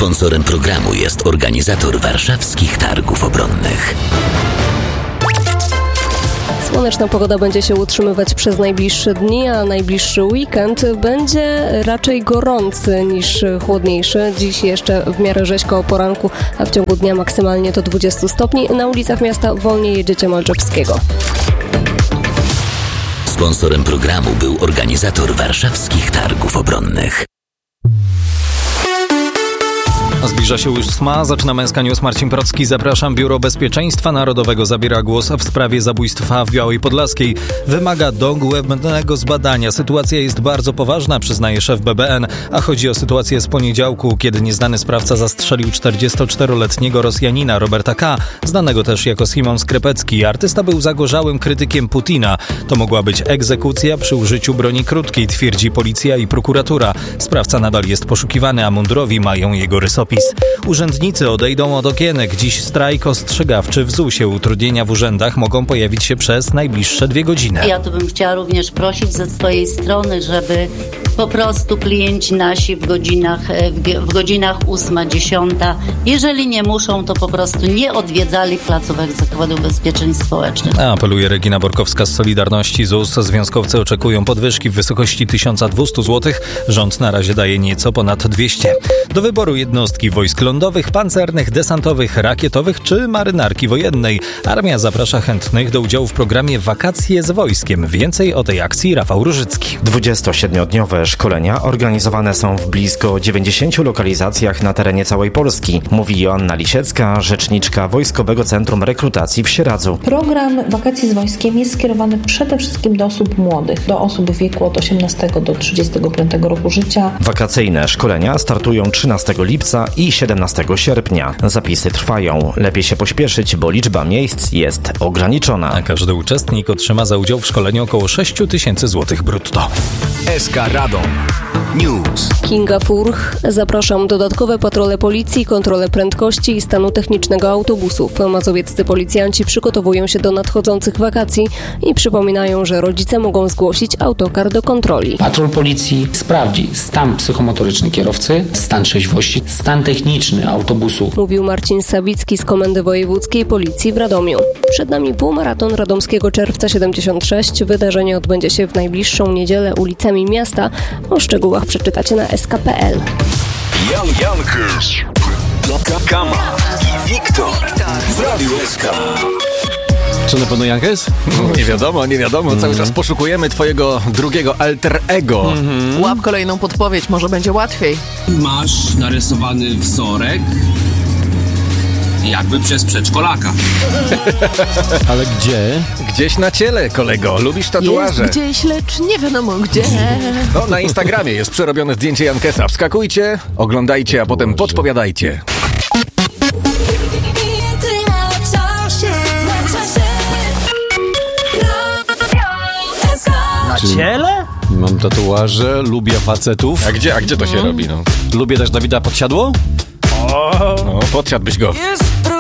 Sponsorem programu jest organizator Warszawskich Targów Obronnych. Słoneczna pogoda będzie się utrzymywać przez najbliższe dni, a najbliższy weekend będzie raczej gorący niż chłodniejszy. Dziś jeszcze w miarę rzeźko o poranku, a w ciągu dnia maksymalnie do 20 stopni. Na ulicach miasta wolniej jedziecie Malczewskiego. Sponsorem programu był organizator Warszawskich Targów Obronnych. Zbliża się 8. Zaczyna Męska News. Marcin Procki. Zapraszam. Biuro Bezpieczeństwa Narodowego zabiera głos w sprawie zabójstwa w Białej Podlaskiej. Wymaga dogłębnego zbadania. Sytuacja jest bardzo poważna, przyznaje szef BBN. A chodzi o sytuację z poniedziałku, kiedy nieznany sprawca zastrzelił 44-letniego Rosjanina Roberta K., znanego też jako Szymon Skrzepecki. Artysta był zagorzałym krytykiem Putina. To mogła być egzekucja przy użyciu broni krótkiej, twierdzi policja i prokuratura. Sprawca nadal jest poszukiwany, a mundurowi mają jego rysopis. Urzędnicy odejdą od okienek. Dziś strajk ostrzegawczy w ZUS-ie. Utrudnienia w urzędach mogą pojawić się przez najbliższe 2 godziny. Ja tu bym chciała również prosić ze swojej strony, żeby po prostu klienci nasi w godzinach 8-10, jeżeli nie muszą, to po prostu nie odwiedzali placówek Zakładu Ubezpieczeń Społecznych. Apeluje Regina Borkowska z Solidarności. ZUS. Związkowcy oczekują podwyżki w wysokości 1200 zł. Rząd na razie daje nieco ponad 200. Do wyboru jednostki wojsk lądowych, pancernych, desantowych, rakietowych czy marynarki wojennej. Armia zaprasza chętnych do udziału w programie Wakacje z wojskiem. Więcej o tej akcji Rafał Różycki. 27-dniowe szkolenia organizowane są w blisko 90 lokalizacjach na terenie całej Polski, mówi Joanna Lisiecka, rzeczniczka Wojskowego Centrum Rekrutacji w Sieradzu. Program Wakacji z wojskiem jest skierowany przede wszystkim do osób młodych, do osób w wieku od 18 do 35 roku życia. Wakacyjne szkolenia startują 13 lipca i 17 sierpnia. Zapisy trwają. Lepiej się pośpieszyć, bo liczba miejsc jest ograniczona. A każdy uczestnik otrzyma za udział w szkoleniu około 6 000 złotych brutto. SK Radom News. Kinga Furch. Zapraszam. Dodatkowe patrole policji, kontrolę prędkości i stanu technicznego autobusów. Mazowieccy policjanci przygotowują się do nadchodzących wakacji i przypominają, że rodzice mogą zgłosić autokar do kontroli. Patrol policji sprawdzi stan psychomotoryczny kierowcy, stan trzeźwości, stan techniczny autobusu. Mówił Marcin Sawicki z Komendy Wojewódzkiej Policji w Radomiu. Przed nami półmaraton Radomskiego Czerwca 76. Wydarzenie odbędzie się w najbliższą niedzielę ulicami miasta. O szczegółach przeczytacie na sk.pl. Jan Jankers, Kama i Wiktor w Radiu SK. Czy na pewno Jankes? Nie wiadomo. Cały czas poszukujemy twojego drugiego alter ego. Łap kolejną podpowiedź, może będzie łatwiej. Masz narysowany wzorek jakby przez przedszkolaka. Ale gdzie? Gdzieś na ciele, kolego. Lubisz tatuaże? Jest gdzieś, lecz nie wiadomo gdzie. No, na Instagramie jest przerobione zdjęcie Jankesa. Wskakujcie, oglądajcie, a potem podpowiadajcie. Na ciele? Mam tatuaże, lubię facetów. A gdzie to się robi? No? Lubię też Dawida Podsiadło? No, podsiadłbyś go.